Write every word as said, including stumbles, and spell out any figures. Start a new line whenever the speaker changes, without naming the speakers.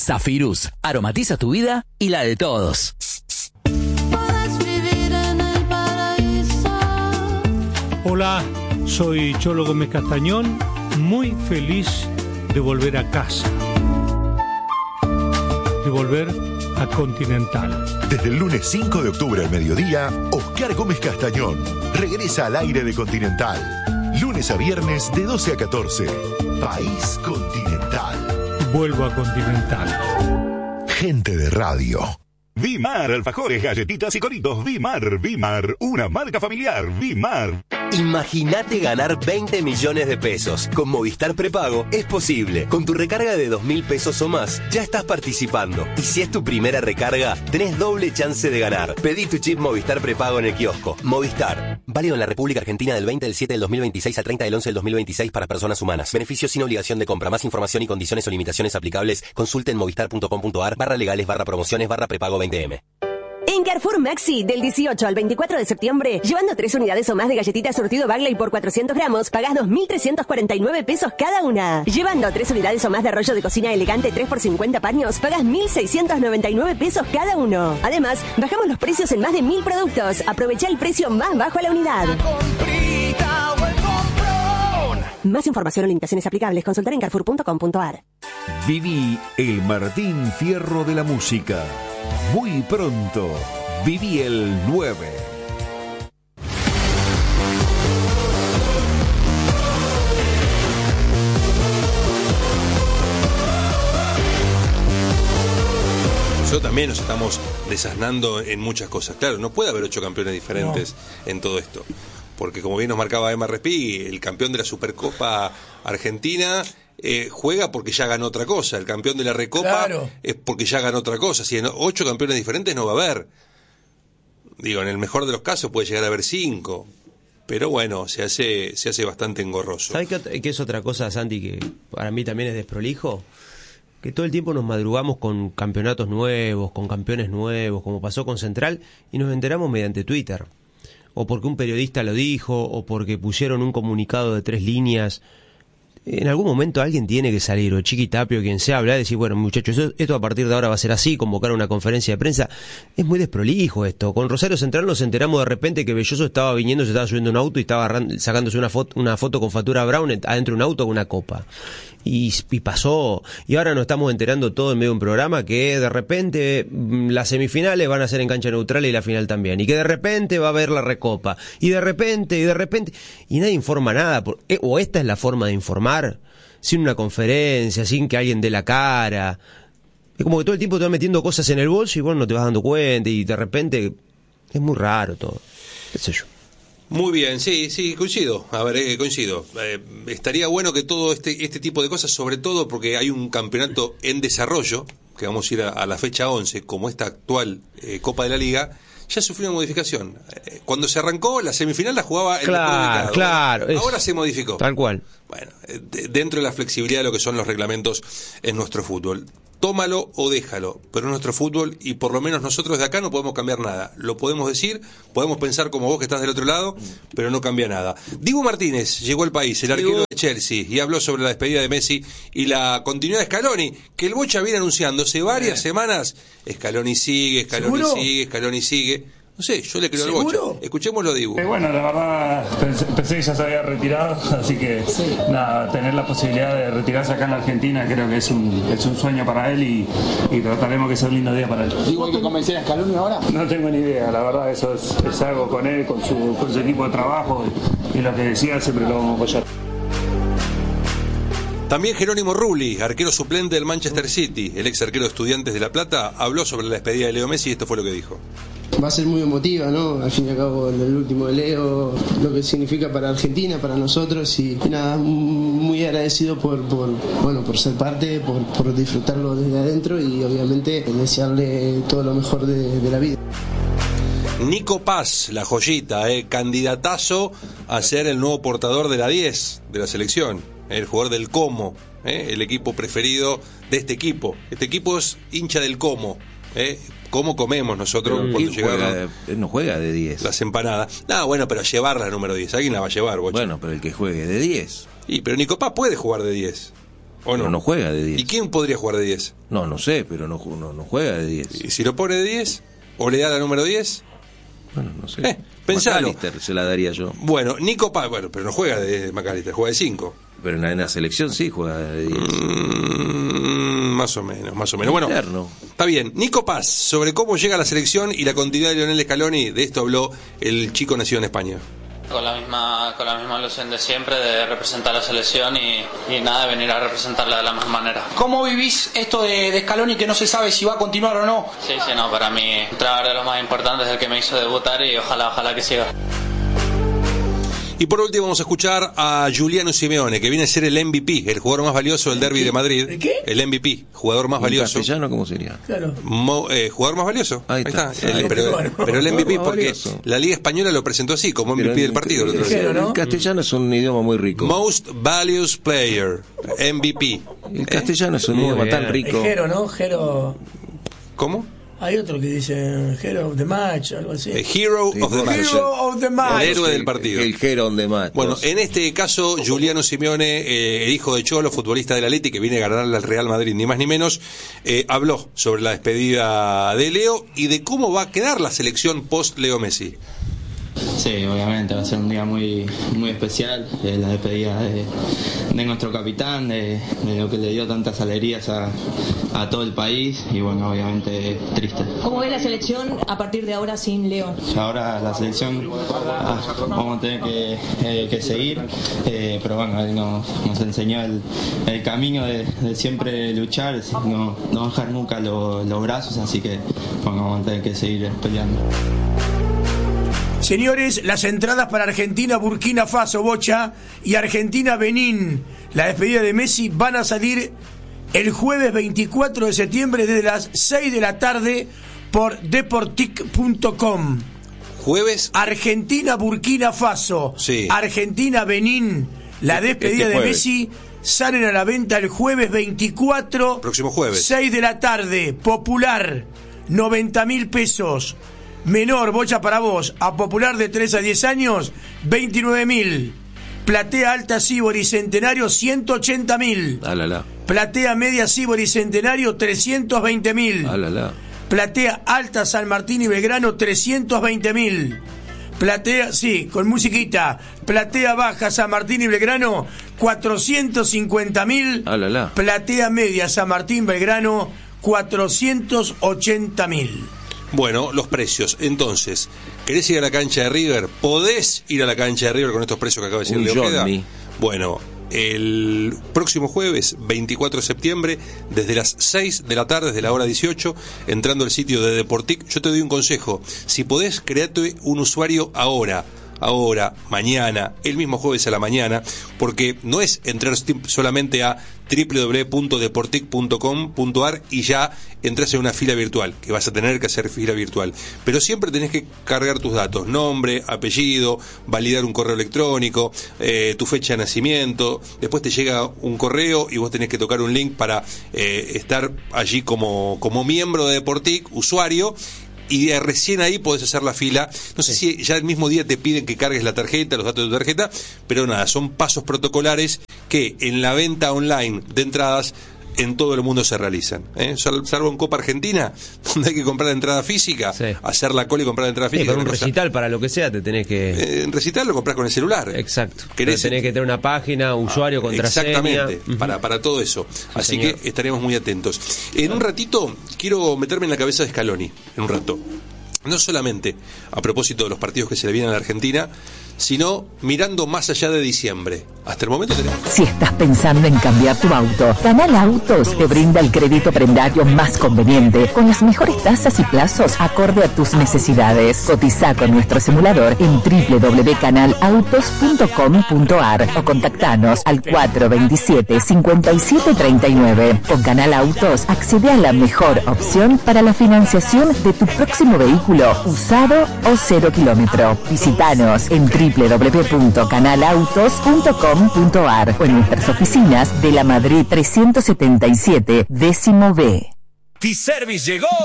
Zafirus, aromatiza tu vida y la de todos.
Hola, soy Cholo Gómez Castañón, muy feliz de volver a casa, de volver a Continental.
Desde el lunes cinco de octubre al mediodía, Oscar Gómez Castañón regresa al aire de Continental. Lunes a viernes de doce a catorce. País Continental.
Vuelvo a Continental.
Gente de radio.
Vimar, alfajores, galletitas y coritos. Vimar, Vimar, una marca familiar. Vimar.
Imagínate ganar veinte millones de pesos. Con Movistar Prepago es posible. Con tu recarga de dos mil pesos o más, ya estás participando. Y si es tu primera recarga, tenés doble chance de ganar. Pedí tu chip Movistar Prepago en el kiosco. Movistar. Válido en la República Argentina del veinte del siete del dos mil veintiséis al treinta del once del dos mil veintiséis para personas humanas. Beneficio sin obligación de compra. Más información y condiciones o limitaciones aplicables. Consulte en movistar.com.ar barra legales barra promociones barra prepago veinte eme.
En Carrefour Maxi, del dieciocho al veinticuatro de septiembre, llevando tres unidades o más de galletitas surtido Bagley por cuatrocientos gramos, pagás dos mil trescientos cuarenta y nueve pesos cada una. Llevando tres unidades o más de rollo de cocina elegante tres por cincuenta paños, pagás mil seiscientos noventa y nueve pesos cada uno. Además, bajamos los precios en más de mil productos. Aprovecha el precio más bajo a la unidad. Más información o limitaciones aplicables, consultar en carrefour punto com punto a r.
Viví el Martín Fierro de la música. Muy pronto, viví el nueve.
Nosotros también nos estamos desasnando en muchas cosas. Claro, no puede haber ocho campeones diferentes no. en todo esto. Porque como bien nos marcaba Emma Respighi, el campeón de la Supercopa Argentina eh, juega porque ya ganó otra cosa. El campeón de la Recopa claro. es porque ya ganó otra cosa. Si en ocho campeones diferentes no va a haber. Digo, en el mejor de los casos puede llegar a haber cinco. Pero bueno, se hace se hace bastante engorroso.
¿Sabes qué, qué es otra cosa, Santi, que para mí también es desprolijo? Que todo el tiempo nos madrugamos con campeonatos nuevos, con campeones nuevos, como pasó con Central, y nos enteramos mediante Twitter. O porque un periodista lo dijo, o porque pusieron un comunicado de tres líneas. En algún momento alguien tiene que salir, o Chiqui Tapio, quien sea, hablar y decir, bueno, muchachos, esto, esto a partir de ahora va a ser así, convocar una conferencia de prensa. Es muy desprolijo esto. Con Rosario Central nos enteramos de repente que Belloso estaba viniendo, se estaba subiendo un auto y estaba agarrando, sacándose una foto, una foto con factura Brown adentro de un auto con una copa. Y, y pasó, y ahora nos estamos enterando todo en medio de un programa que de repente las semifinales van a ser en cancha neutral y la final también, y que de repente va a haber la Recopa, y de repente, y de repente, y nadie informa nada, por, eh, o esta es la forma de informar, sin una conferencia, sin que alguien dé la cara. Es como que todo el tiempo te vas metiendo cosas en el bolso y vos no te vas dando cuenta, y de repente es muy raro todo, qué sé yo.
Muy bien, sí, sí, coincido. A ver, eh, coincido. Eh, estaría bueno que todo este este tipo de cosas, sobre todo porque hay un campeonato en desarrollo, que vamos a ir a, a la fecha once, como esta actual eh, Copa de la Liga, ya sufrió una modificación. Eh, cuando se arrancó, la semifinal la jugaba el
claro, claro.
Ahora, ahora se modificó.
Tal cual.
Bueno, eh, de, dentro de la flexibilidad de lo que son los reglamentos en nuestro fútbol. Tómalo o déjalo, pero es nuestro fútbol y por lo menos nosotros de acá no podemos cambiar nada. Lo podemos decir, podemos pensar como vos que estás del otro lado, pero no cambia nada. Dibu Martínez llegó al país, el arquero de Chelsea, y habló sobre la despedida de Messi y la continuidad de Scaloni, que el Bocha viene anunciándose varias eh. semanas. Scaloni sigue, Scaloni ¿Seguro? sigue, Scaloni sigue. No sé, yo le creo al Bocha. Escuchémoslo, Dibu.
Eh, bueno, la verdad pensé, pensé que ya se había retirado, así que sí. nada, tener la posibilidad de retirarse acá en la Argentina creo que es un, es un sueño para él y, y trataremos que sea un lindo día para él.
¿Digo hay que convencer a Scaloni ahora?
No tengo ni idea, la verdad eso es, es algo con él, con su, con su equipo de trabajo y, y lo que decía siempre lo vamos a apoyar.
También Jerónimo Rulli, arquero suplente del Manchester City, el ex arquero de Estudiantes de La Plata, habló sobre la despedida de Leo Messi y esto fue lo que dijo.
Va a ser muy emotiva, ¿no? Al fin y al cabo, el último de Leo, lo que significa para Argentina, para nosotros, y, y nada, muy agradecido por, por, bueno, por ser parte, por, por disfrutarlo desde adentro y obviamente desearle todo lo mejor de, de la vida.
Nico Paz, la joyita, eh, candidatazo a ser el nuevo portador de la diez de la selección, el jugador del Como, eh, el equipo preferido de este equipo. Este equipo es hincha del Como, eh. ¿Cómo comemos nosotros
pero
cuando llegaron?
Él no juega de diez.
Las empanadas. No, bueno, pero llevarla número diez. Alguien la va a llevar, Bocha.
Bueno, pero el que juegue de diez.
Y pero Nico Paz puede jugar de diez. ¿O no?
No, no juega de diez.
¿Y quién podría jugar de diez?
No, no sé, pero no, no, no juega de diez.
¿Y si lo pone de diez? ¿O le da la número diez?
Bueno, no sé.
Eh, pensalo.
McAllister se la daría yo.
Bueno, Nico Paz, bueno, pero no juega de McAllister, juega de cinco.
Pero en la, en la selección sí juega de diez.
Mm, más o menos, más o menos. Bueno,
interno.
Está bien. Nico Paz, sobre cómo llega a la selección y la continuidad de Lionel Scaloni, de esto habló el chico nacido en España.
Con la misma con la misma ilusión de siempre, de representar a la selección y, y nada, de venir a representarla de la mejor manera.
¿Cómo vivís esto de, de Scaloni, que no se sabe si va a continuar o no?
Sí, sí, no, para mí, un entrenador de los más importantes, el que me hizo debutar y ojalá, ojalá que siga.
Y por último vamos a escuchar a Giuliano Simeone, que viene a ser el M V P, el jugador más valioso del derbi de Madrid.
¿El qué?
El M V P, jugador más
¿En
valioso.
castellano cómo sería?
Claro.
Mo, eh, jugador más valioso.
Ahí está.
Ahí está. El, pero, pero el M V P, porque la Liga Española lo presentó así, como M V P
Pero
del partido. El, otro día.
el, el castellano es un idioma muy rico.
Most Values Player, M V P.
El castellano es un
Muy
idioma
bien.
tan rico.
Es Jero, ¿no? Jero.
¿Cómo?
Hay otro que dice Hero of the Match, algo así.
The Hero
Sí,
of the
bueno,
Match.
Hero of the Match.
El héroe del partido.
El Hero on the match.
Bueno, en este caso, Giuliano Simeone, eh, el hijo de Cholo, futbolista del Atleti, que viene a ganarle al Real Madrid, ni más ni menos, eh, habló sobre la despedida de Leo y de cómo va a quedar la selección post-Leo Messi.
Sí, obviamente va a ser un día muy muy especial, eh, la despedida de, de nuestro capitán, de, de lo que le dio tantas alegrías a, a todo el país y bueno, obviamente triste.
¿Cómo ve la selección a partir de ahora sin Leo?
Ahora la selección ah, vamos a tener que, eh, que seguir, eh, pero bueno, él nos, nos enseñó el, el camino de, de siempre luchar, no, no bajar nunca lo, los brazos, así que bueno, vamos a tener que seguir peleando.
Señores, las entradas para Argentina, Burkina Faso, Bocha y Argentina, Benín, la despedida de Messi, van a salir el jueves veinticuatro de septiembre desde las seis de la tarde por deportic punto com.
Jueves.
Argentina, Burkina Faso,
sí.
Argentina, Benín, la despedida
este
de Messi, salen a la venta el jueves veinticuatro.
Próximo jueves.
seis de la tarde, popular, noventa mil pesos. Menor, Bocha para vos, a popular de tres a diez años, veintinueve mil. Platea alta Sibori Centenario, ciento ochenta mil.
Ah, la, la.
Platea media Sibori Centenario, trescientos veinte mil.
Ah, la, la.
Platea alta San Martín y Belgrano, trescientos veinte mil. Platea, sí, con musiquita. Platea baja San Martín y Belgrano, cuatrocientos cincuenta mil.
Ah, la, la.
Platea media San Martín Belgrano, cuatrocientos ochenta mil.
Bueno, los precios. Entonces, ¿querés ir a la cancha de River? ¿Podés ir a la cancha de River con estos precios que acaba de decir Leo Ojeda? Bueno, el próximo jueves, veinticuatro de septiembre, desde las seis de la tarde, desde la hora dieciocho, entrando al sitio de Deportic, yo te doy un consejo. Si podés, create un usuario ahora. Ahora, mañana, el mismo jueves a la mañana, porque no es entrar solamente a doble u doble u doble u punto deportic punto com punto a r y ya entras en una fila virtual, que vas a tener que hacer fila virtual. Pero siempre tenés que cargar tus datos, nombre, apellido, validar un correo electrónico, eh, tu fecha de nacimiento, después te llega un correo y vos tenés que tocar un link para eh, estar allí como, como miembro de Deportic, usuario, y recién ahí podés hacer la fila. No sé sí. si ya el mismo día te piden que cargues la tarjeta, los datos de tu tarjeta, pero nada, son pasos protocolares que en la venta online de entradas en todo el mundo se realizan, ¿eh? Salvo en Copa Argentina, donde hay que comprar la entrada física, sí. hacer la cola y comprar la entrada física.
Sí, para un recital, cosa. Para lo que sea, te tenés que...
Eh, en recital lo compras con el celular.
Exacto. Tenés que tener una página, usuario, ah, contraseña.
Exactamente, uh-huh. para, para todo eso. Sí, Así señor. que estaremos muy atentos. En un ratito quiero meterme en la cabeza de Scaloni, en un rato. No solamente a propósito de los partidos que se le vienen a la Argentina, sino mirando más allá de diciembre. Hasta el momento tenemos...
Si estás pensando en cambiar tu auto, Canal Autos te brinda el crédito prendario más conveniente, con las mejores tasas y plazos acorde a tus necesidades. Cotiza con nuestro simulador en doble u doble u doble u punto canal autos punto com punto a r o contactanos al cuatro dos siete, cinco siete tres nueve. Con Canal Autos accede a la mejor opción para la financiación de tu próximo vehículo, usado o cero kilómetro. Visítanos en doble u doble u doble u punto canal autos punto com punto a r o en nuestras oficinas de la Madrid trescientos setenta y siete, décimo B.
T-Service llegó.